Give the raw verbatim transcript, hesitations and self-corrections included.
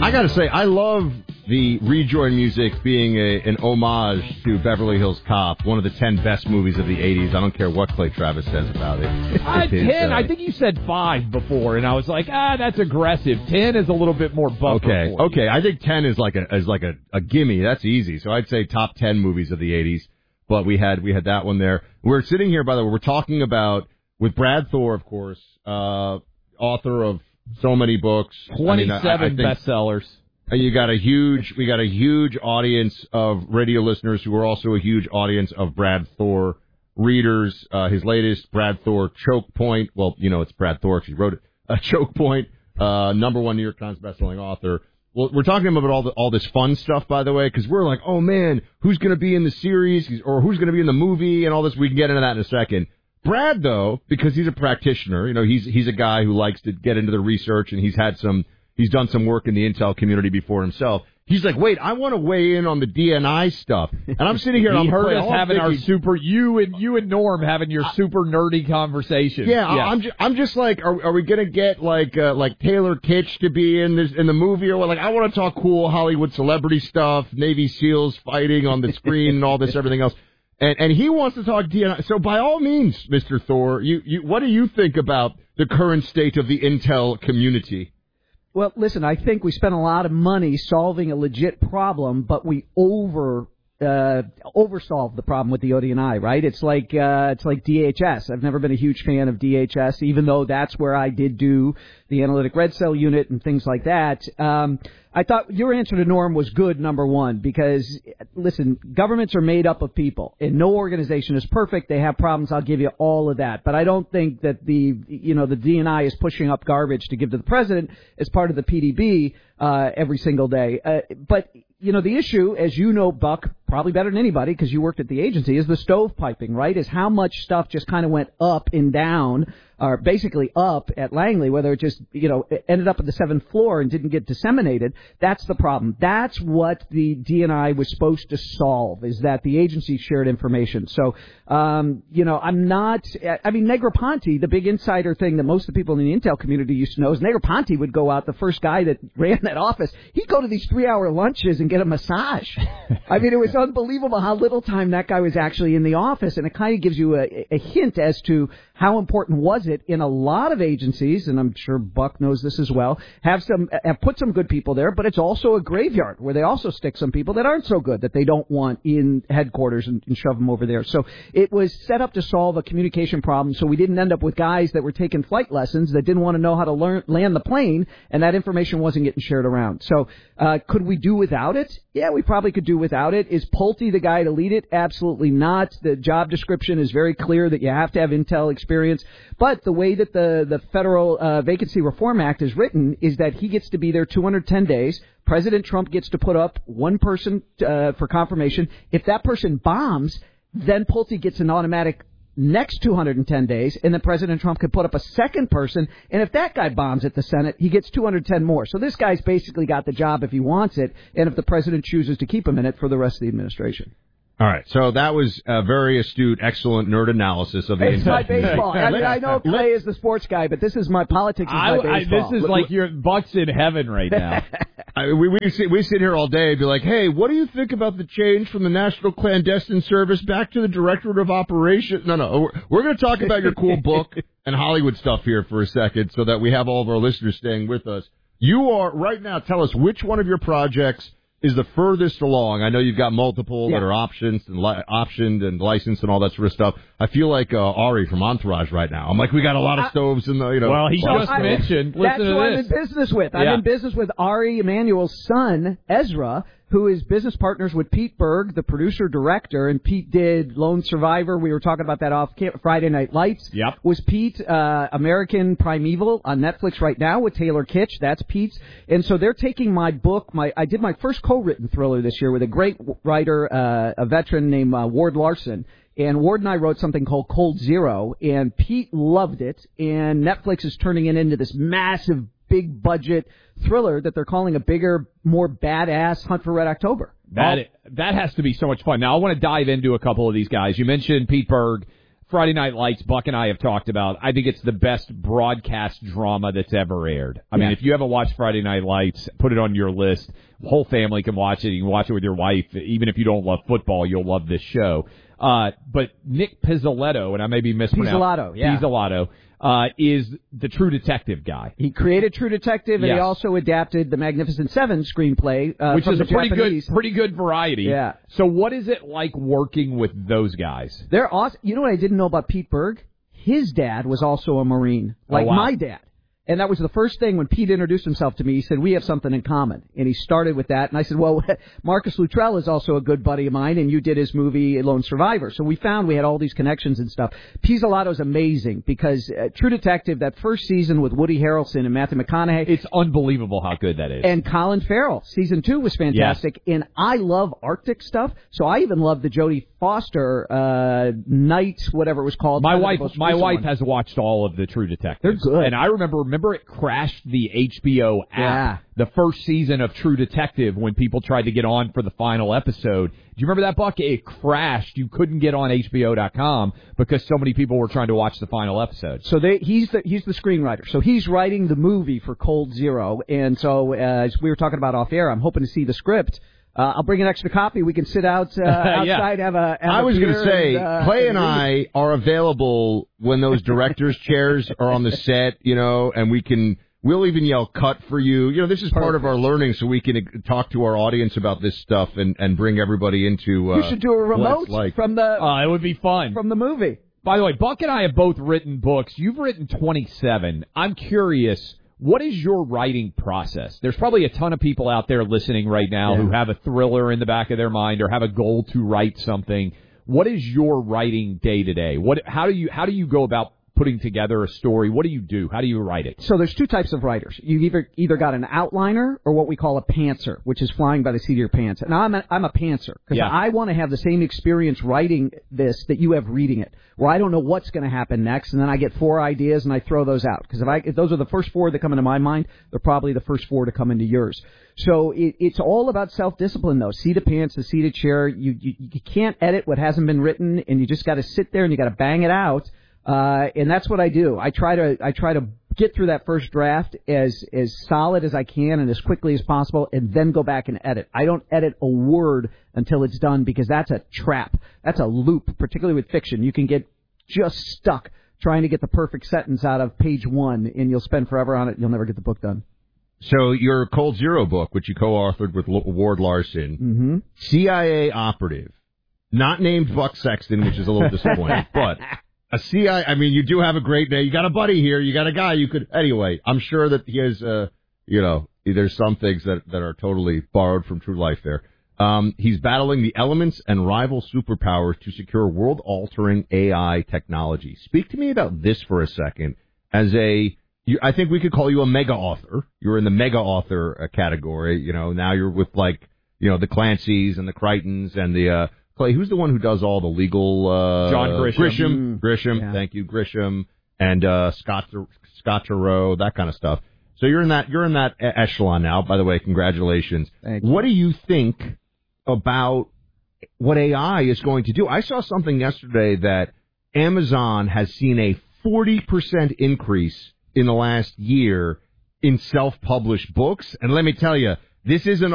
I got to say, I love the Rejoin music being a, an homage to Beverly Hills Cop, one of the ten best movies of the eighties. I don't care what Clay Travis says about it. Uh, ten, uh, I think you said five before, and I was like, ah, that's aggressive. ten is a little bit more buffer. Okay, okay. I think ten is like a is like a, a gimme. That's easy. So I'd say top ten movies of the eighties. But we had we had that one there. We're sitting here, by the way, we're talking about, with Brad Thor, of course, uh, author of so many books. twenty-seven I mean, I, I think, bestsellers. You got a huge, we got a huge audience of radio listeners who are also a huge audience of Brad Thor readers. Uh, his latest, Brad Thor Choke Point. Well, you know, it's Brad Thor because he wrote it. Uh, Choke Point, uh, number one New York Times bestselling author. Well, we're talking about all the, all this fun stuff, by the way, because we're like, oh man, who's going to be in the series or who's going to be in the movie and all this. We can get into that in a second. Brad, though, because he's a practitioner, you know, he's he's a guy who likes to get into the research, and he's had some. He's done some work in the intel community before himself. He's like, wait, I want to weigh in on the D N I stuff. And I'm sitting here and he I'm heard us having thinking, our super, you and you and Norm having your super nerdy conversation. Yeah, yes. I'm just, I'm just like, are, are we going to get like uh, like Taylor Kitsch to be in this in the movie? Or like, I want to talk cool Hollywood celebrity stuff, Navy SEALs fighting on the screen and all this, everything else. And, and he wants to talk D N I. So by all means, Mister Thor, you, you, what do you think about the current state of the intel community? Well, listen, I think we spent a lot of money solving a legit problem, but we over uh, oversolved the problem with the O D N I, right? It's like uh, it's like D H S. I've never been a huge fan of D H S, even though that's where I did do the analytic red cell unit and things like that. Um, I thought your answer to Norm was good, number one, because, listen, governments are made up of people, and no organization is perfect. They have problems. I'll give you all of that. But I don't think that the, you know, the D N I is pushing up garbage to give to the president as part of the P D B uh, every single day. Uh, but, you know, the issue, as you know, Buck, probably better than anybody because you worked at the agency, is the stovepiping, right? Is how much stuff just kind of went up and down, or basically up at Langley, whether it just, you know, it ended up at the seventh floor and didn't get disseminated. That's the problem. That's what the D N I was supposed to solve, is that the agency shared information. So, um, you know, I'm not, I mean, Negroponte, the big insider thing that most of the people in the intel community used to know is Negroponte would go out, the first guy that ran that office, he'd go to these three-hour lunches and get a massage. I mean, it was unbelievable how little time that guy was actually in the office, and it kind of gives you a, a hint as to how important was it in a lot of agencies, and I'm sure Buck knows this as well, have some have put some good people there, but it's also a graveyard where they also stick some people that aren't so good that they don't want in headquarters and, and shove them over there. So it was set up to solve a communication problem, so we didn't end up with guys that were taking flight lessons that didn't want to know how to learn land the plane, and that information wasn't getting shared around. So uh, could we do without it? Yeah, we probably could do without it. Is Pulte the guy to lead it? Absolutely not. The job description is very clear that you have to have intel experience, but the way that the, the Federal uh, Vacancy Reform Act is written is that he gets to be there two hundred ten days. President Trump gets to put up one person uh, for confirmation. If that person bombs, then Pulte gets an automatic next two hundred ten days, and then President Trump could put up a second person, and if that guy bombs at the Senate, he gets two hundred ten more. So this guy's basically got the job if he wants it, and if the president chooses to keep him in it for the rest of the administration. All right, so that was a very astute, excellent nerd analysis of the It's my baseball. I mean, I know Clay is the sports guy, but this is my politics. Is my I, baseball. I, this is like your Buck's in heaven right now. I, we we sit, we sit here all day and be like, hey, what do you think about the change from the National Clandestine Service back to the Directorate of Operations? No, no, we're, we're going to talk about your cool book and Hollywood stuff here for a second so that we have all of our listeners staying with us. You are, right now, tell us which one of your projects is the furthest along. I know you've got multiple yeah. that are options and li- optioned and licensed and all that sort of stuff. I feel like uh, Ari from Entourage right now. I'm like, we got a lot of stoves in the, you know. Well, he well, just I, mentioned. That's listen who to I'm this. in business with. I'm yeah. in business with Ari Emanuel's son, Ezra, who is business partners with Pete Berg, the producer-director, and Pete did Lone Survivor. We were talking about that off Friday Night Lights. Yep. Was Pete uh, American Primeval on Netflix right now with Taylor Kitsch. That's Pete's. And so they're taking my book. My I did my first co-written thriller this year with a great writer, uh, a veteran named uh, Ward Larson. And Ward and I wrote something called Cold Zero, and Pete loved it, and Netflix is turning it into this massive, big-budget thriller that they're calling a bigger, more badass Hunt for Red October. That that has to be so much fun. Now, I want to dive into a couple of these guys. You mentioned Pete Berg. Friday Night Lights, Buck and I have talked about. I think it's the best broadcast drama that's ever aired. I mean, Yeah. if you haven't watched Friday Night Lights, put it on your list. The whole family can watch it. You can watch it with your wife. Even if you don't love football, you'll love this show. Uh, but Nick Pizzolatto, and I may be mispronouncing. Pizzolatto, yeah. Pizzolatto, uh, is the True Detective guy. He created True Detective, and Yes. he also adapted the Magnificent Seven screenplay, uh, Which from is the a pretty Japanese. good, pretty good variety. Yeah. So what is it like working with those guys? They're awesome. You know what I didn't know about Pete Berg? His dad was also a Marine, like Oh, wow. my dad. And that was the first thing when Pete introduced himself to me. He said, we have something in common. And he started with that. And I said, well, Marcus Luttrell is also a good buddy of mine, and you did his movie Lone Survivor. So we found we had all these connections and stuff. Pizzolatto's amazing because uh, True Detective, that first season with Woody Harrelson and Matthew McConaughey. It's unbelievable how good that is. And Colin Farrell, season two was fantastic. Yes. And I love Arctic stuff, so I even love the Jodie Foster uh, Night, whatever it was called. My Kind of wife, the most my recent wife one. has watched all of the True Detectives. They're good. And I remember, remember it crashed the H B O app. Yeah. The first season of True Detective when people tried to get on for the final episode. Do you remember that, Buck? It crashed. You couldn't get on H B O dot com because so many people were trying to watch the final episode. So they, he's the he's the screenwriter. So he's writing the movie for Cold Zero. And so uh, as we were talking about off air, I'm hoping to see the script. Uh, I'll bring an extra copy. We can sit out uh, outside, Yeah. have a. Have I a was going to say, and, uh, Clay and read. I are available when those directors' chairs are on the set, you know, and we can. We'll even yell cut for you. You know, this is part of our learning, so we can uh, talk to our audience about this stuff and, and bring everybody into. Uh, You should do a what remote it's like. from the Uh, it would be fun. from the movie. By the way, Buck and I have both written books. You've written twenty-seven. I'm curious, what is your writing process? There's probably a ton of people out there listening right now Yeah. who have a thriller in the back of their mind or have a goal to write something. What is your writing day to day? What? How do you how do you go about putting together a story? What do you do? How do you write it? So there's two types of writers. You've either either got an outliner or what we call a pantser, which is flying by the seat of your pants. And I'm a, I'm a pantser because Yeah. I want to have the same experience writing this that you have reading it, where I don't know what's going to happen next, and then I get four ideas and I throw those out. Because if I if those are the first four that come into my mind, they're probably the first four to come into yours. So it, it's all about self-discipline, though. Seat of pants, the seat of chair. You, you you can't edit what hasn't been written, and you just got to sit there and you got to bang it out. Uh, and that's what I do. I try to I try to get through that first draft as as solid as I can and as quickly as possible, and then go back and edit. I don't edit a word until it's done because that's a trap. That's a loop, particularly with fiction. You can get just stuck trying to get the perfect sentence out of page one, and you'll spend forever on it. You'll never get the book done. So your Cold Zero book, which you co-authored with L- Ward Larson, Mm-hmm. C I A operative, not named Buck Sexton, which is a little disappointing, but a C I A, I mean, you do have a great name. You got a buddy here. You got a guy you could, anyway, I'm sure that he has, uh, you know, there's some things that, that are totally borrowed from true life there. Um, he's battling the elements and rival superpowers to secure world-altering A I technology. Speak to me about this for a second. As a, you, I think we could call you a mega author. You're in the mega author uh, category. You know, now you're with like, you know, the Clancys and the Crichtons and the, uh, Clay, who's the one who does all the legal, uh, John Grisham. Grisham, Mm, Grisham, yeah. thank you, Grisham, and, uh, Scott, Scott Turow, that kind of stuff. So you're in that, you're in that e- echelon now. By the way, congratulations. Thank you. What do you think about what A I is going to do? I saw something yesterday that Amazon has seen a forty percent increase in the last year in self-published books. And let me tell you, this isn't